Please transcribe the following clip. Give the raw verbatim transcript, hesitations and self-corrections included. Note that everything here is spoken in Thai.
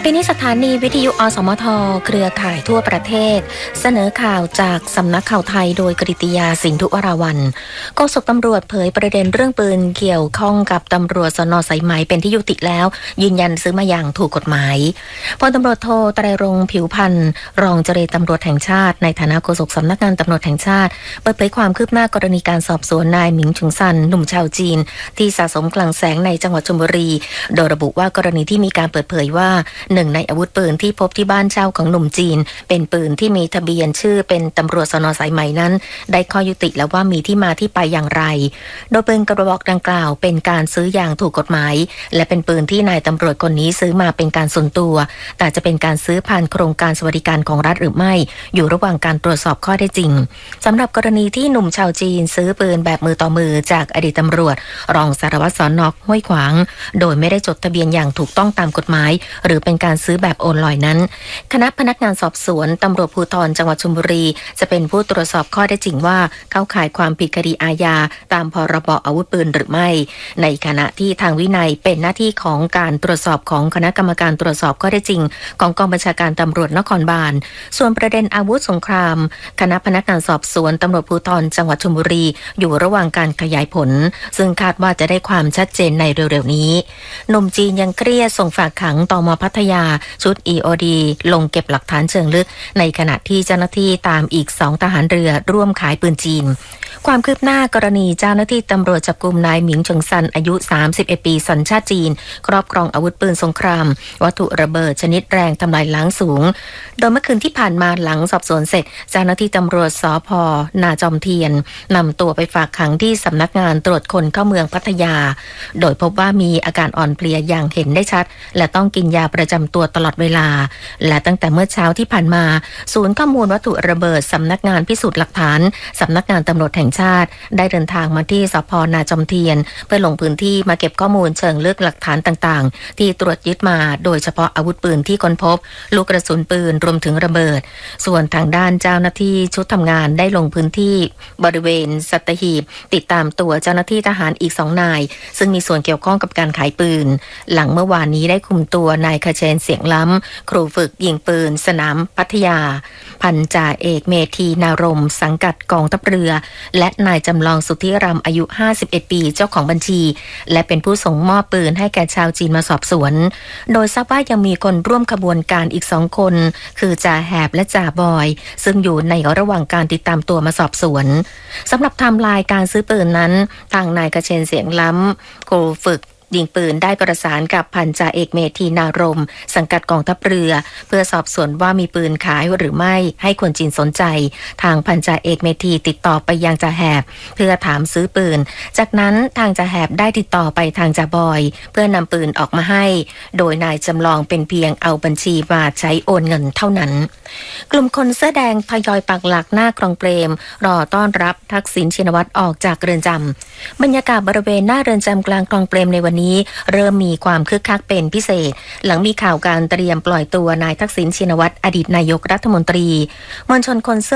ปีนี้สถานีวิทยุอสมทเครือข่ายทั่วประเทศเสนอข่าวจากสำนักข่าวไทยโดยกฤติยาสินธุวราวัลย์โฆษกตำรวจเผยประเด็นเรื่องปืนเกี่ยวข้องกับตำรวจสน.สายไหมเป็นที่ยุติแล้วยืนยันซื้อมาอย่างถูกกฎหมายพลตำรวจโทไตรรงค์ผิวพันธ์รองเจรตำรวจแห่งชาติในฐานะโฆษกสำนักงานตำรวจแห่งชาติเปิดเผยความคืบหน้ากรณีการสอบสวนนายหมิงฉุงซันหนุ่มชาวจีนที่สะสมกลั่งแสงในจังหวัดชลบุรีโดยระบุว่ากรณีที่มีการเปิดเผยว่าหนึ่งในอาวุธปืนที่พบที่บ้านเช่าของหนุ่มจีนเป็นปืนที่มีทะเบียนชื่อเป็นตำรวจสน.สายไหมนั้นได้ข้อยุติแล้วว่ามีที่มาที่ไปอย่างไรโดยปืนกระบอกดังกล่าวเป็นการซื้ออย่างถูกกฎหมายและเป็นปืนที่นายตำรวจคนนี้ซื้อมาเป็นการส่วนตัวแต่จะเป็นการซื้อผ่านโครงการสวัสดิการของรัฐหรือไม่อยู่ระหว่างการตรวจสอบข้อเท็จจริงสำหรับกรณีที่หนุ่มชาวจีนซื้อปืนแบบมือต่อมือจากอดีตตำรวจรองสารวัตรสน.ห้วยขวางโดยไม่ได้จดทะเบียนอย่างถูกต้องตามกฎหมายหรือเป็นการซื้อแบบโอนลอยนั้นคณะพนักงานสอบสวนตำรวจภูธรจังหวัดชลบุรีจะเป็นผู้ตรวจสอบข้อเท็จจริงว่าเข้าข่ายความผิดคดีอาญาตามพรบอาวุธปืนหรือไม่ในขณะที่ทางวินัยเป็นหน้าที่ของการตรวจสอบของคณะกรรมการตรวจสอบข้อเท็จจริงของกองบัญชาการตำรวจนครบาลส่วนประเด็นอาวุธสงครามคณะพนักงานสอบสวนตำรวจภูธรจังหวัดชลบุรีอยู่ระหว่างการขยายผลซึ่งคาดว่าจะได้ความชัดเจนในเร็วๆนี้หนุ่มจีนยังเครียดส่งฝากขังตม.พัทยาชุด อี โอ ดี ลงเก็บหลักฐานเชิงลึกในขณะที่เจ้าหน้าที่ตามอีกสองทหารเรือร่วมขายปืนจีนความคืบหน้ากรณีเจ้าหน้าที่ตำรวจจับกุมนายหมิงเฉิงซันอายุสามสิบเอ็ดปีสัญชาติจีนครอบครองอาวุธปืนสงครามวัตถุระเบิดชนิดแรงทำลายล้างสูงโดยเมื่อคืนที่ผ่านมาหลังสอบสวนเสร็จเจ้าหน้าที่ตำรวจสภ.นาจอมเทียนนำตัวไปฝากขังที่สำนักงานตรวจคนเข้าเมืองพัทยาโดยพบว่ามีอาการอ่อนเพลียอย่างเห็นได้ชัดและต้องกินยาประจำตัวตลอดเวลาและตั้งแต่เมื่อเช้าที่ผ่านมาศูนย์ข้อมูลวัตถุระเบิดสำนักงานพิสูจน์หลักฐานสำนักงานตำรวจแห่งชาติได้เดินทางมาที่สภ.นาจอมเทียนเพื่อลงพื้นที่มาเก็บข้อมูลเชิงลึกหลักฐานต่างๆที่ตรวจยึดมาโดยเฉพาะอาวุธปืนที่ค้นพบลูกกระสุนปืนรวมถึงระเบิดส่วนทางด้านเจ้าหน้าที่ชุดทำงานได้ลงพื้นที่บริเวณสัตหีบติดตามตัวเจ้าหน้าที่ทหารอีกสองนายซึ่งมีส่วนเกี่ยวข้องกับการขายปืนหลังเมื่อวานนี้ได้คุมตัวนายคเชนเสียงล้ำครูฝึกยิงปืนสนามพัทยาพันจ่าเอกเมธีนารมสังกัดกองทัพเรือและนายจำลองสุทธิรำอายุห้าสิบเอ็ดปีเจ้าของบัญชีและเป็นผู้ส่งมอบปืนให้แก่ชาวจีนมาสอบสวนโดยทราบว่ายังมีคนร่วมขบวนการอีกสองคนคือจ่าแหบและจ่าบอยซึ่งอยู่ในระหว่างการติดตามตัวมาสอบสวนสำหรับไทม์ไลน์การซื้อปืนนั้นทางนายคเชนเสียงล้ำครูฝึกยิงปืนได้ประสานกับพันจ่าเอกเมธีนารมสังกัดกองทัพเรือเพื่อสอบสวนว่ามีปืนขายหรือไม่ให้คนจีนสนใจทางพันจ่าเอกเมธีติดต่อไปยังจ่าแหบเพื่อถามซื้อปืนจากนั้นทางจ่าแหบได้ติดต่อไปทางจ่าบอยเพื่อนำปืนออกมาให้โดยนายจำลองเป็นเพียงเอาบัญชีมาใช้โอนเงินเท่านั้นกลุ่มคนเสื้อแดงทยอยปักหลักหน้าคลองเปรมรอต้อนรับทักษิณชินวัตรออกจากเรือนจำบรรยากาศบริเวณหน้าเรือนจำกลางคลองเปรมในวันนี้เริ่มมีความคึกคักเป็นพิเศษหลังมีข่าวการเตรียมปล่อยตัวนายทักษิณชินวัตรอดีตนายกรัฐมนตรีมวลชนคน